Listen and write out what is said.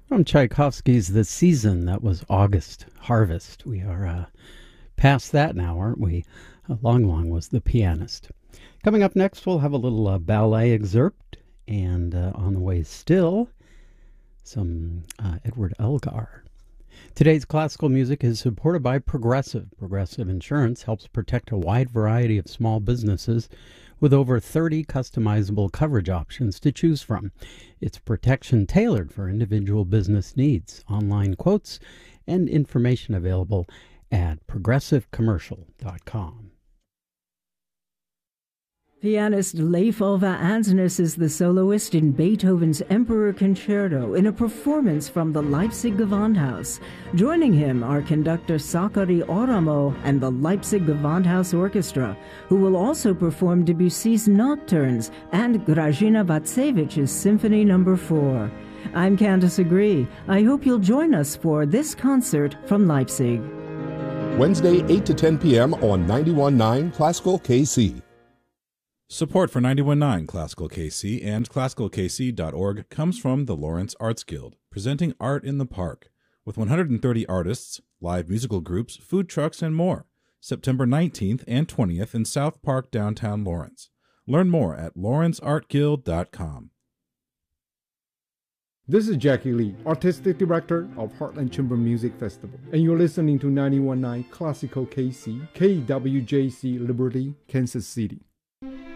From Tchaikovsky's The Season, that was August Harvest. We are past that now, aren't we? Long Long was the pianist. Coming up next, we'll have a little ballet excerpt, and on the way still, some Edward Elgar. Today's classical music is supported by Progressive. Progressive Insurance helps protect a wide variety of small businesses with over 30 customizable coverage options to choose from. It's protection tailored for individual business needs. Online quotes and information available at progressivecommercial.com. Pianist Leif Ove Andsnes is the soloist in Beethoven's Emperor Concerto in a performance from the Leipzig Gewandhaus. Joining him are conductor Sakari Oramo and the Leipzig Gewandhaus Orchestra, who will also perform Debussy's Nocturnes and Grażyna Bacevich's Symphony No. 4. I'm Candace Agree. I hope you'll join us for this concert from Leipzig. Wednesday, 8 to 10 p.m. on 91.9 Classical KC. Support for 91.9 Classical KC and ClassicalKC.org comes from the Lawrence Arts Guild, presenting Art in the Park, with 130 artists, live musical groups, food trucks, and more, September 19th and 20th in South Park, downtown Lawrence. Learn more at lawrenceartguild.com. This is Jackie Lee, Artistic Director of Heartland Chamber Music Festival, and you're listening to 91.9 Classical KC, KWJC Liberty, Kansas City.